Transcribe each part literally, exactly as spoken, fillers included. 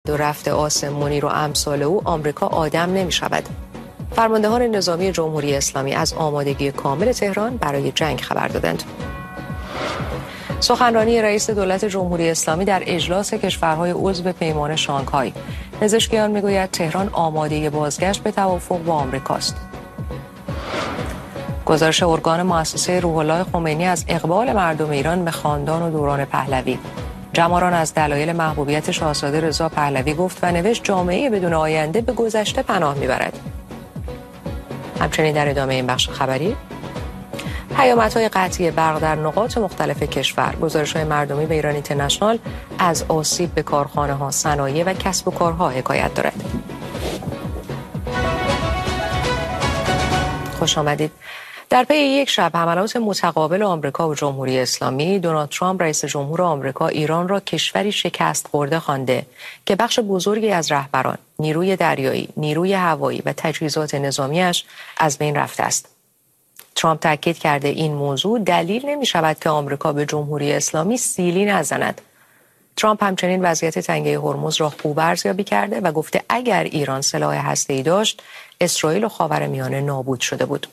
و رفت آسمونی رو امثال او آمریکا آدم نمی شود. فرماندهان نظامی جمهوری اسلامی از آمادگی کامل تهران برای جنگ خبر دادند. سخنرانی رئیس دولت جمهوری اسلامی در اجلاس کشورهای عضو پیمان شانگهای. پزشکیان میگوید تهران آماده بازگشت به توافق با آمریکاست. گزارش ارگان مؤسسه روح الله خمینی از اقبال مردم ایران به خاندان و دوران پهلوی. جماران از دلایل محبوبیت شاهزاده رضا پهلوی گفت و نوشت جامعه بدون آینده به گذشته پناه میبرد. همچنین در ادامه این بخش خبری پیامدهای قطعی برق در نقاط مختلف کشور. گزارش‌های مردمی به ایران اینترنشنال از آسیب به کارخانه‌ها، صنایع و کسب و کارها حکایت دارد. خوش آمدید. در پی یک شب حملات متقابل آمریکا و جمهوری اسلامی، دونالد ترامپ رئیس جمهور آمریکا ایران را کشوری شکست خورده خوانده که بخش بزرگی از رهبران، نیروی دریایی، نیروی هوایی و تجهیزات نظامیش از بین رفته است. ترامپ تاکید کرده این موضوع دلیل نمی شود که آمریکا به جمهوری اسلامی سیلی نزند. ترامپ همچنین وضعیت تنگه هرمز را خوب ارزیابی کرده و گفته اگر ایران سلاح هسته‌ای داشت، اسرائیل و خاورمیانه نابود شده بود.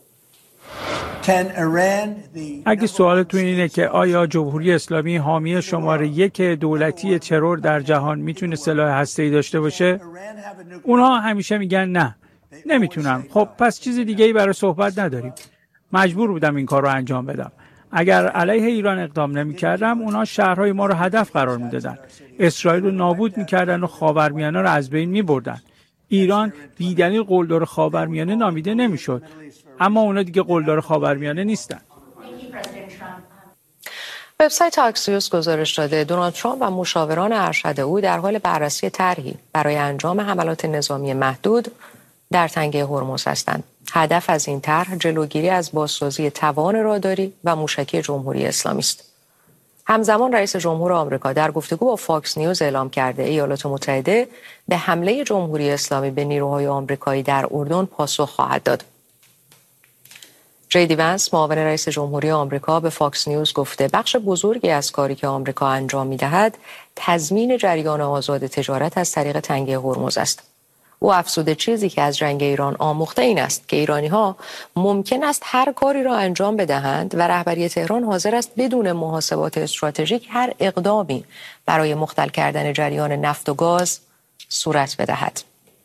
اگه سوالتون اینه که آیا جمهوری اسلامی حامی شماره یک دولتی ترور در جهان میتونه سلاح هسته‌ای داشته باشه؟ اونها همیشه میگن نه، نمیتونم. خب پس چیز دیگه ای برای صحبت نداریم. مجبور بودم این کار رو انجام بدم. اگر علیه ایران اقدام نمی‌کردم، اونها شهرهای ما رو هدف قرار میدادن. اسرائیل رو نابود می‌کردن و خاورمیانه رو از بین می‌بردن. ایران بی‌دلیل قلدر خاورمیانه نامیده نمی‌شد. اما اونا دیگه قلدر خاورمیانه نیستن. وبسایت اکسیوس گزارش داده دونالد ترامپ و مشاوران ارشد او در حال بررسی طرحی برای انجام حملات نظامی محدود در تنگه هرمز هستند. هدف از این طرح جلوگیری از بازسازی توان راداری و موشکی جمهوری اسلامی است. همزمان رئیس جمهور آمریکا در گفتگو با فاکس نیوز اعلام کرده ایالات متحده به حمله جمهوری اسلامی به نیروهای آمریکایی در اردن پاسخ خواهد داد. جی دی ونس معاون رئیس جمهوری آمریکا به فاکس نیوز گفته بخش بزرگی از کاری که آمریکا انجام می‌دهد تضمین جریان آزاد تجارت از طریق تنگه هرمز است. او افزوده چیزی که از جنگ ایران آموخته این است که ایرانی‌ها ممکن است هر کاری را انجام بدهند و رهبری تهران حاضر است بدون محاسبات استراتژیک هر اقدامی برای مختل کردن جریان نفت و گاز صورت بدهد.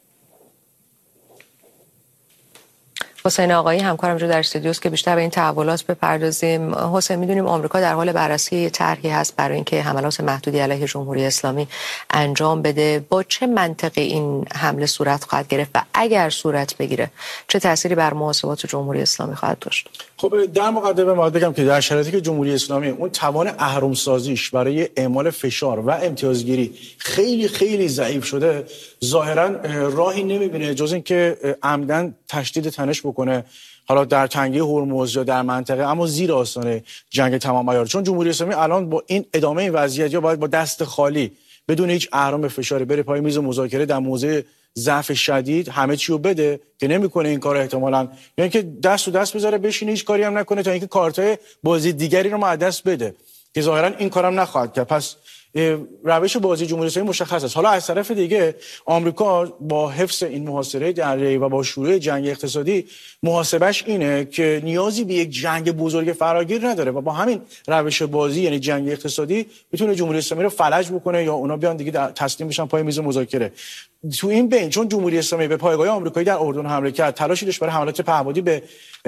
حسین آقایی همکارم جو در استودیوست که بیشتر به این تحولات بپردازیم. حسین، میدونیم آمریکا در حال بررسی طرحی هست برای اینکه حملات محدودی علیه جمهوری اسلامی انجام بده. با چه منطقی این حمله صورت خواهد گرفت و اگر صورت بگیره چه تأثیری بر محاسبات جمهوری اسلامی خواهد داشت؟ خب در مقدمه باید بگم که در شرایطی که جمهوری اسلامی اون توان اهرم‌سازیش برای اعمال فشار و امتیازگیری خیلی خیلی ضعیف شده، ظاهرا راهی نمیبینه جز اینکه عمدن تشدید تنش بکنه، حالا در تنگه هرمز یا در منطقه، اما زیر آستانه جنگ تمام عیار. چون جمهوری اسلامی الان با این ادامه این وضعیت یا باید با دست خالی بدون هیچ اهرم فشاری بره پای میز مذاکره در موضع ضعف شدید همه چی رو بده که نمیکنه این کار احتمالاً، یعنی که دست و دست بذاره بشینه هیچ کاری هم نکنه تا اینکه کارتای بازی دیگری رو ما از دست بده که ظاهرا این کارم نخواهد کرد. پس روش بازی جمهوری اسلامی مشخص است. حالا از طرف دیگه آمریکا با حفظ این محاصره دریایی و با شروع جنگ اقتصادی محاسبش اینه که نیازی به یک جنگ بزرگ فراگیر نداره و با همین روش بازی یعنی جنگ اقتصادی میتونه جمهوری اسلامی رو فلج بکنه یا اونا بیان دیگه تسلیم بشن پای میز مذاکره. تو این بین چون جمهوری اسلامی به پایگاه آمریکایی در اردن حمله کرد، تلاشی داشت برای حملات پهپادی به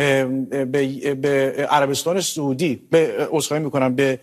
به به عربستان سعودی به عذرخواهی میکنم به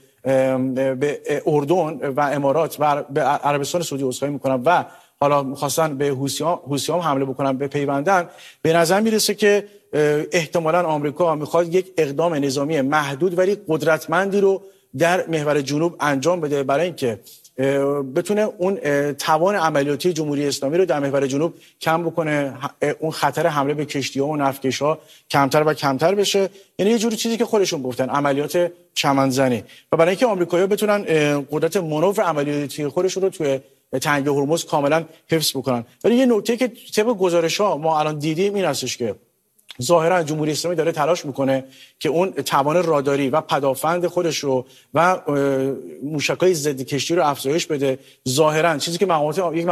به اردن و امارات و به عربستان سعودی عذرخواهی میکنم و حالا می‌خواستن به حوثی‌ها حمله بکنن به پیوندن، به نظر میرسه که احتمالاً آمریکا میخواد یک اقدام نظامی محدود ولی قدرتمندی رو در محور جنوب انجام بده برای اینکه بتونه اون توان عملیاتی جمهوری اسلامی رو در محور جنوب کم بکنه، اون خطر حمله به کشتی‌ها و نفتکش‌ها کمتر و کمتر بشه. یعنی یه جوری چیزی که خودشون گفتن عملیات چمنزنی، و برای اینکه آمریکایی‌ها بتونن قدرت مانور عملیاتی خودشون رو توی تنگه هرمز کاملا حفظ بکنن. ولی یه نکته که طبق گزارش‌ها ما الان دیدیم این هستش که ظاهرا جمهوری اسلامی داره تلاش میکنه که اون توان راداری و پدافند خودش رو و موشک‌های ضد کشتی رو افزایش بده. ظاهرا چیزی که مقامات یک